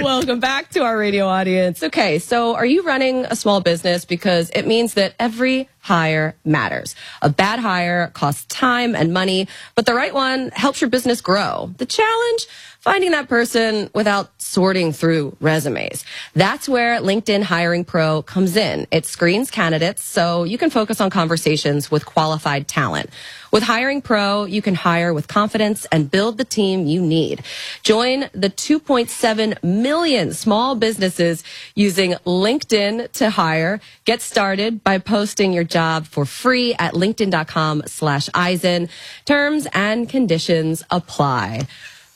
Welcome back to our radio audience. Okay, so are you running a small business? Because it means that every hire matters. A bad hire costs time and money, but the right one helps your business grow. The challenge? Finding that person without sorting through resumes. That's where LinkedIn Hiring Pro comes in. It screens candidates so you can focus on conversations with qualified talent. With Hiring Pro, you can hire with confidence and build the team you need. Join the 2.7 million small businesses using LinkedIn to hire. Get started by posting your job for free at linkedin.com/Eisen. Terms and conditions apply.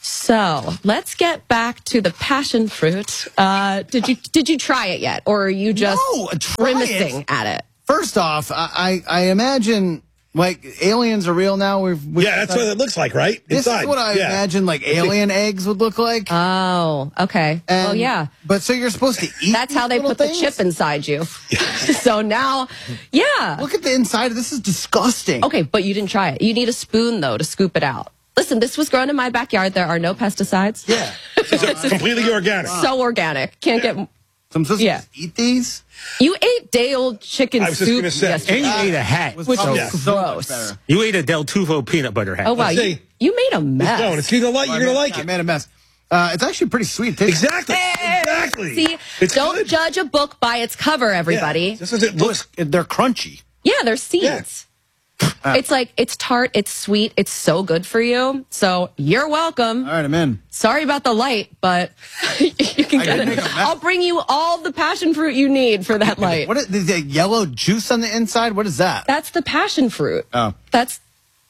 So let's get back to the passion fruit. Did you try it yet, or are you just grimacing at it? First off, I imagine like aliens are real now. Yeah, that's what it looks like, right? This is what I imagine like alien eggs would look like. Oh, okay. And, yeah. But so you're supposed to eat. That's how they put the chip inside you. So now, yeah. Look at the inside. This is disgusting. Okay, but you didn't try it. You need a spoon though to scoop it out. Listen, this was grown in my backyard. There are no pesticides. Yeah. It's completely organic. So organic. Can't get... So I'm supposed to just eat these? You ate day-old chicken soup yesterday. And you ate a hat. Which was gross. You ate a Del Tufo peanut butter hat. Oh, wow. You made a mess. You're going to like it. I made a mess. It's actually pretty sweet. Exactly. Exactly. See, don't judge a book by its cover, everybody. Yeah. Just as it looks. They're crunchy. Yeah, they're seeds. Yeah. It's like, it's tart, it's sweet, it's so good for you. So you're welcome. All right, I'm in. Sorry about the light, but you can get it. I'll bring you all the passion fruit you need for that light. What is the yellow juice on the inside? What is that? That's the passion fruit. Oh. That's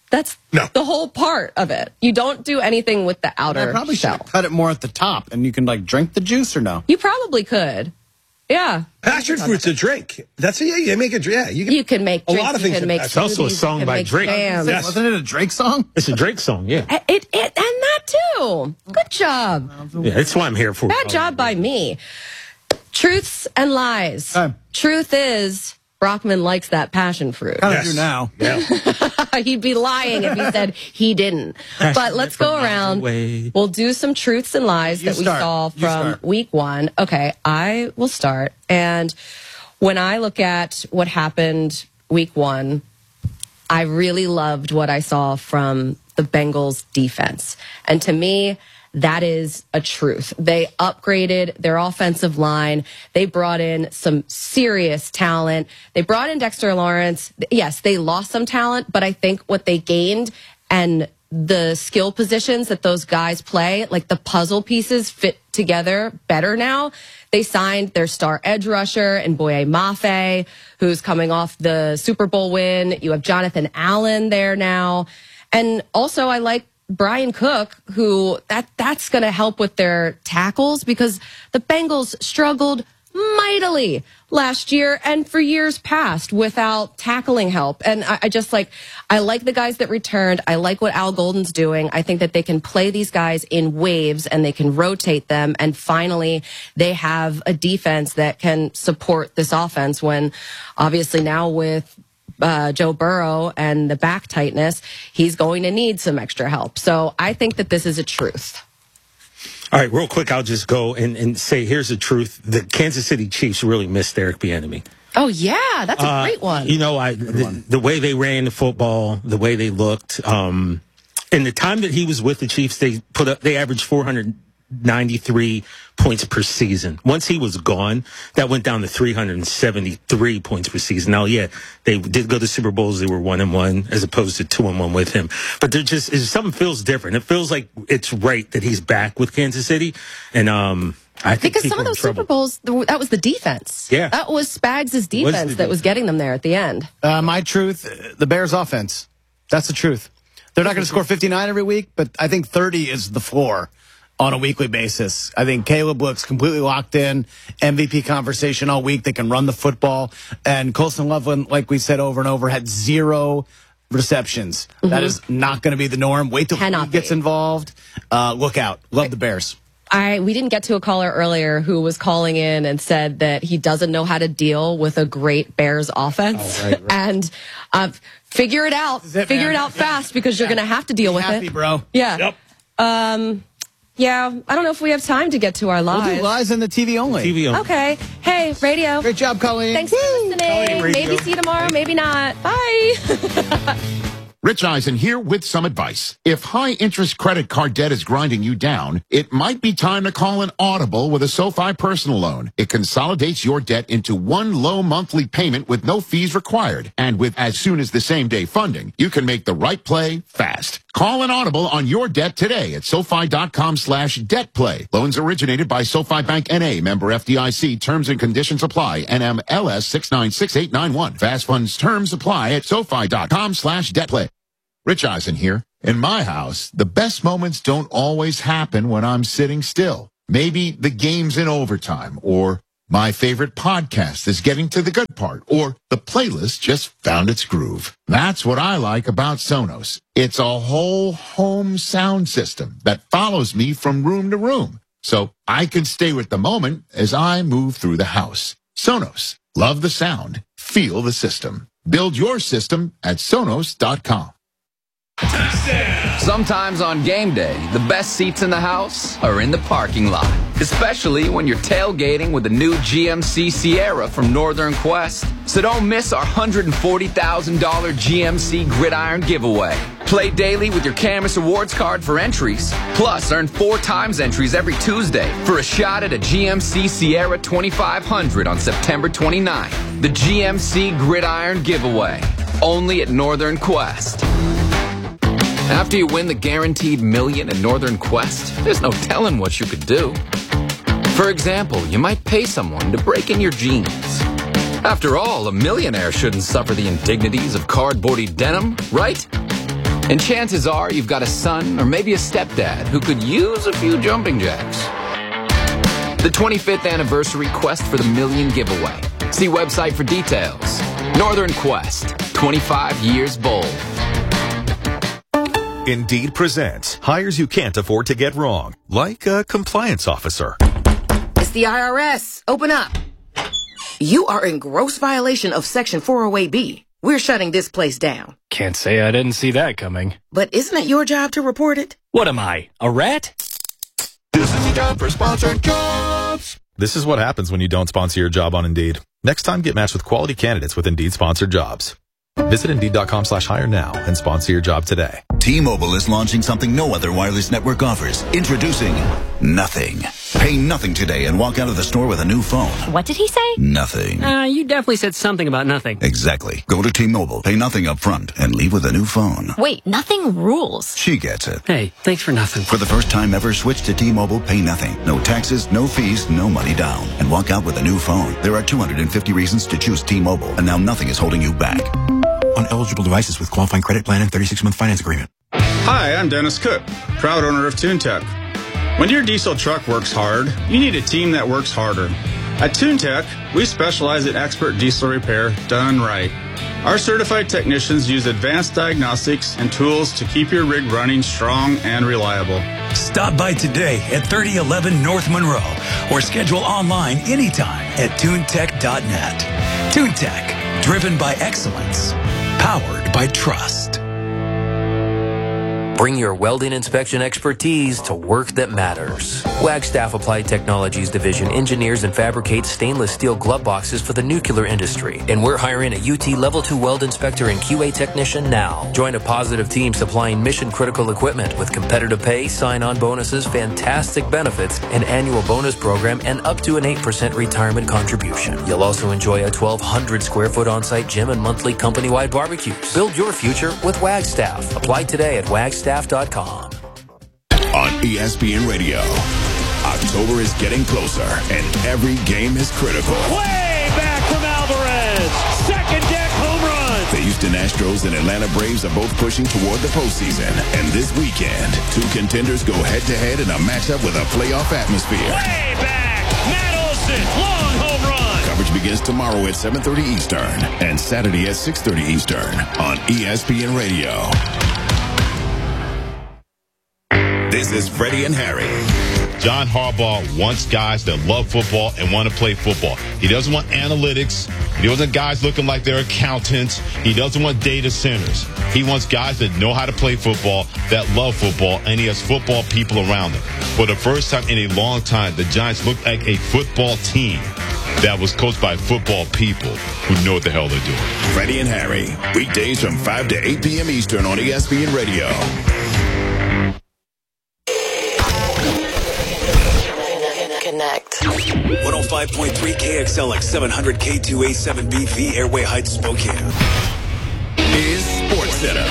the whole part of it. You don't do anything with the outer I probably shell. should cut it more at the top, and you can like drink the juice or no? You probably could. Yeah. Passion fruit's a drink. That's you make a drink. Yeah, you can make drinks, a lot of things. It's also a song by Drake. Yes. Wasn't it a Drake song? It's a Drake song, yeah. And that too. Good job. Yeah, that's what I'm here for. Bad job by me. Truths and lies. Truth is, Brockman likes that passion fruit. Kind of do now. Yeah. He'd be lying if he said he didn't. But let's go around. We'll do some truths and lies that we saw from week 1. Okay, I will start. And when I look at what happened week 1, I really loved what I saw from the Bengals defense. And to me, that is a truth. They upgraded their offensive line. They brought in some serious talent. They brought in Dexter Lawrence. Yes, they lost some talent, but I think what they gained and the skill positions that those guys play, like the puzzle pieces fit together better now. They signed their star edge rusher and Boye Mafe, who's coming off the Super Bowl win. You have Jonathan Allen there now. And also I like Brian Cook, who that's going to help with their tackles because the Bengals struggled mightily last year and for years past without tackling help. And I like the guys that returned. I like what Al Golden's doing. I think that they can play these guys in waves and they can rotate them. And finally, they have a defense that can support this offense when obviously now with Joe Burrow and the back tightness, he's going to need some extra help. So I think that this is a truth. All right, real quick, I'll just go and say here's the truth. The Kansas City Chiefs really missed Eric Bieniemy. Oh, yeah, that's a great one. You know, the way they ran the football, the way they looked, in the time that he was with the Chiefs, they averaged 493 points per season. Once he was gone, that went down to 373 points per season. Now, yeah, they did go to Super Bowls. They were 1-1 as opposed to 2-1 with him. But there just something feels different. It feels like it's right that he's back with Kansas City. And I think because some of those Super Bowls, that was the defense. Yeah. That was Spags' defense that was getting them there at the end. My truth, the Bears offense. That's the truth. They're not going to score 59 every week, but I think 30 is the floor on a weekly basis. I think Caleb looks completely locked in. MVP conversation all week. They can run the football. And Colston Loveland, like we said over and over, had 0 receptions. Mm-hmm. That is not going to be the norm. Wait till he gets involved. Look out. Love the Bears. We didn't get to a caller earlier who was calling in and said that he doesn't know how to deal with a great Bears offense. Oh, right. And figure it out. Figure it out fast because you're going to have to deal with it. Bro. Yeah. Yep. Yeah, I don't know if we have time to get to our lives. We'll do lives in the TV only. TV only. Okay. Hey, radio. Great job, Colleen. Thanks for listening. Maybe see you tomorrow, maybe not. Bye. Rich Eisen here with some advice. If high-interest credit card debt is grinding you down, it might be time to call an Audible with a SoFi personal loan. It consolidates your debt into one low monthly payment with no fees required. And with as soon as the same day funding, you can make the right play fast. Call an Audible on your debt today at SoFi.com/debtplay. Loans originated by SoFi Bank N.A., member FDIC. Terms and conditions apply. NMLS 696891. Fast funds terms apply at SoFi.com/debtplay. Rich Eisen here. In my house, the best moments don't always happen when I'm sitting still. Maybe the game's in overtime, or my favorite podcast is getting to the good part, or the playlist just found its groove. That's what I like about Sonos. It's a whole home sound system that follows me from room to room, so I can stay with the moment as I move through the house. Sonos. Love the sound. Feel the system. Build your system at Sonos.com. Sometimes on game day, the best seats in the house are in the parking lot. Especially when you're tailgating with the new GMC Sierra from Northern Quest. So don't miss our $140,000 GMC Gridiron giveaway. Play daily with your Camus Awards card for entries. Plus, earn 4 times entries every Tuesday for a shot at a GMC Sierra 2500 on September 29th. The GMC Gridiron giveaway. Only at Northern Quest. After you win the guaranteed $1 million in Northern Quest, there's no telling what you could do. For example, you might pay someone to break in your jeans. After all, a millionaire shouldn't suffer the indignities of cardboardy denim, right? And chances are you've got a son or maybe a stepdad who could use a few jumping jacks. The 25th anniversary Quest for the $1 million giveaway. See website for details. Northern Quest, 25 years bold. Indeed presents hires you can't afford to get wrong, like a compliance officer. It's the IRS. Open up. You are in gross violation of Section 408B. We're shutting this place down. Can't say I didn't see that coming. But isn't it your job to report it? What am I, a rat? This is the job for sponsored jobs. This is what happens when you don't sponsor your job on Indeed. Next time, get matched with quality candidates with Indeed sponsored jobs. Visit Indeed.com/hire now and sponsor your job today. T-Mobile is launching something no other wireless network offers. Introducing Nothing. Pay nothing today and walk out of the store with a new phone. What did he say? Nothing. You definitely said something about nothing. Exactly. Go to T-Mobile, pay nothing up front, and leave with a new phone. Wait, nothing rules. She gets it. Hey, thanks for nothing. For the first time ever, switch to T-Mobile, pay nothing. No taxes, no fees, no money down. And walk out with a new phone. There are 250 reasons to choose T-Mobile, and now nothing is holding you back. On eligible devices with qualifying credit plan and 36-month finance agreement. Hi, I'm Dennis Cook, proud owner of TuneTech. When your diesel truck works hard, you need a team that works harder. At TuneTech, we specialize in expert diesel repair done right. Our certified technicians use advanced diagnostics and tools to keep your rig running strong and reliable. Stop by today at 3011 North Monroe or schedule online anytime at tunetech.net. TuneTech, driven by excellence, powered by trust. Bring your welding inspection expertise to work that matters. Wagstaff Applied Technologies Division engineers and fabricates stainless steel glove boxes for the nuclear industry. And we're hiring a UT Level 2 weld inspector and QA technician now. Join a positive team supplying mission-critical equipment with competitive pay, sign-on bonuses, fantastic benefits, an annual bonus program, and up to an 8% retirement contribution. You'll also enjoy a 1,200-square-foot on-site gym and monthly company-wide barbecues. Build your future with Wagstaff. Apply today at wagstaff.com. On ESPN Radio, October is getting closer, and every game is critical. Way back from Alvarez, second deck home run. The Houston Astros and Atlanta Braves are both pushing toward the postseason, and this weekend, two contenders go head-to-head in a matchup with a playoff atmosphere. Way back, Matt Olson, long home run. Coverage begins tomorrow at 7:30 Eastern and Saturday at 6:30 Eastern on ESPN Radio. This is Freddie and Harry. John Harbaugh wants guys that love football and want to play football. He doesn't want analytics He doesn't want guys looking like they're accountants. He doesn't want data centers. He wants guys that know how to play football, that love football, and he has football people around them. For the first time in a long time, the Giants look like a football team that was coached by football people who know what the hell they're doing. Freddie and Harry, weekdays from 5 to 8 p.m. Eastern on ESPN Radio. Connect. 105.3 KXLX 700 K2A7B V Airway Heights, Spokane. Is Sports Center.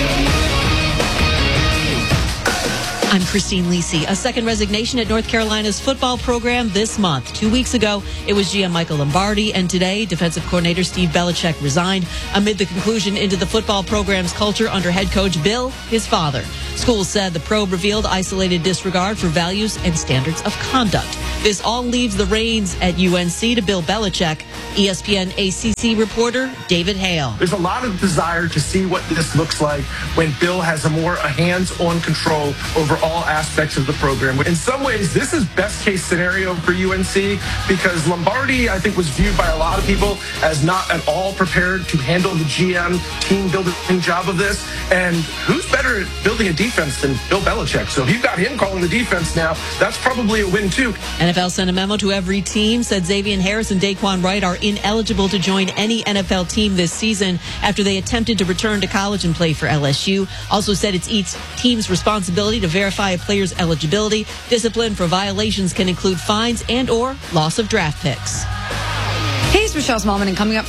I'm Christine Lisi. A second resignation at North Carolina's football program this month. 2 weeks ago, it was GM Michael Lombardi, and today, defensive coordinator Steve Belichick resigned amid the conclusion into the football program's culture under head coach Bill, his father. Schools said the probe revealed isolated disregard for values and standards of conduct. This all leaves the reins at UNC to Bill Belichick. ESPN ACC reporter David Hale. There's a lot of desire to see what this looks like when Bill has a hands-on control over all aspects of the program. In some ways, this is best case scenario for UNC because Lombardi, I think, was viewed by a lot of people as not at all prepared to handle the GM team building job of this. And who's better at building a defense than Bill Belichick? So if you've got him calling the defense now, that's probably a win too. NFL sent a memo to every team, said Xavier Harris and Daquan Wright are ineligible to join any NFL team this season after they attempted to return to college and play for LSU. Also said it's each team's responsibility to verify a player's eligibility. Discipline for violations can include fines and or loss of draft picks. Hey, it's Michelle Smallman, and coming up